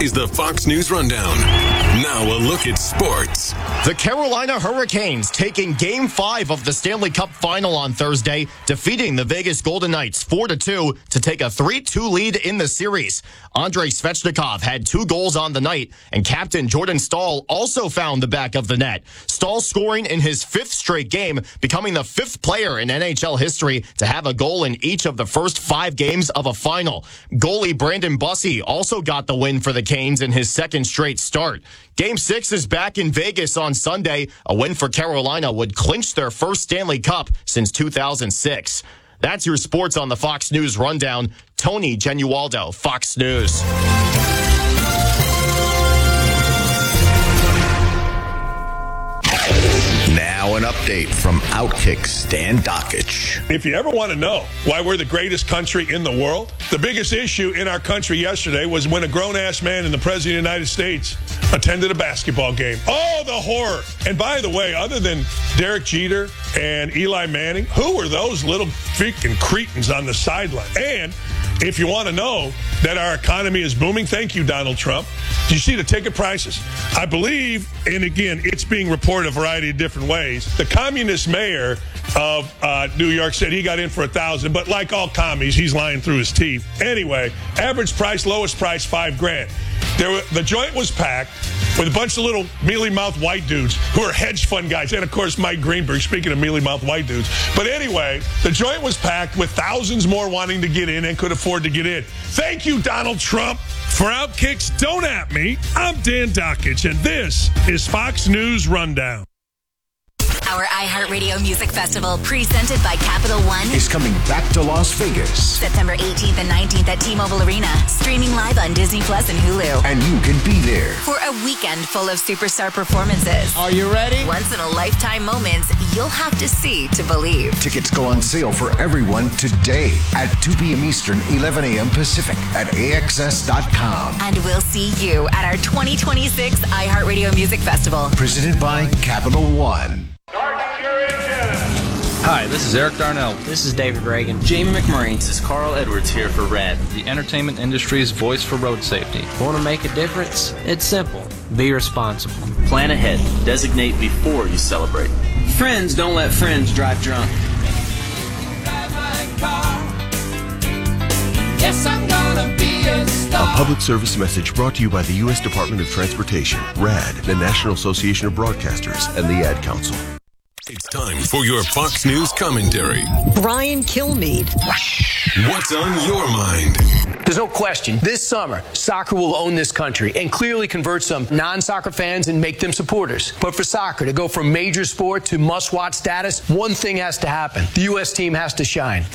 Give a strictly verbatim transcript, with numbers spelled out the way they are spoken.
is the Fox News Rundown. Now a look at sports. The Carolina Hurricanes taking Game five of the Stanley Cup Final on Thursday, defeating the Vegas Golden Knights four to two to take a three two lead in the series. Andrei Svechnikov had two goals on the night, and captain Jordan Staal also found the back of the net. Staal scoring in his fifth straight game, becoming the fifth player in N H L history to have a goal in each of the first five games of a final. Goalie Brandon Bussi also got the win for the Canes in his second straight start. Game six is back in Vegas on Sunday. A win for Carolina would clinch their first Stanley Cup since two thousand six. That's your sports on the Fox News Rundown. Tony Genualdo, Fox News. Now an update from Outkick Stan Dockich. If you ever want to know why we're the greatest country in the world, the biggest issue in our country yesterday was when a grown-ass man and the President of the United States attended a basketball game. Oh, the horror. And by the way, other than Derek Jeter and Eli Manning, who were those little freaking cretins on the sideline? And if you want to know that our economy is booming, thank you, Donald Trump. Do you see the ticket prices? I believe, and again, it's being reported a variety of different ways. The communist mayor of uh, New York said he got in for a thousand, but like all commies, he's lying through his teeth. Anyway, average price, lowest price, five grand. There were, the joint was packed with a bunch of little mealy-mouthed white dudes who are hedge fund guys. And, of course, Mike Greenberg, speaking of mealy-mouthed white dudes. But anyway, the joint was packed with thousands more wanting to get in and could afford to get in. Thank you, Donald Trump. For Outkick's Don't At Me, I'm Dan Dockich, and this is Fox News Rundown. Our iHeartRadio Music Festival, presented by Capital One, is coming back to Las Vegas. September eighteenth and nineteenth at T-Mobile Arena, streaming live on Disney Plus and Hulu. And you can be there For a weekend full of superstar performances. Are you ready? Once-in-a-lifetime moments you'll have to see to believe. Tickets go on sale for everyone today at two p.m. Eastern, eleven a.m. Pacific at A X S dot com. And we'll see you at our twenty twenty-six iHeartRadio Music Festival. Presented by Capital One. Hi, this is Eric Darnell. This is David Reagan. Jamie McMurray. This is Carl Edwards here for RAD, the entertainment industry's voice for road safety. Want to make a difference? It's simple. Be responsible. Plan ahead. Designate before you celebrate. Friends don't let friends drive drunk. Yes, I'm gonna be a star. A public service message brought to you by the U S Department of Transportation, RAD, the National Association of Broadcasters, and the Ad Council. It's time for your Fox News commentary. Brian Kilmeade. What's on your mind? There's no question. This summer, soccer will own this country and clearly convert some non-soccer fans and make them supporters. But for soccer to go from major sport to must-watch status, one thing has to happen. The U S team has to shine.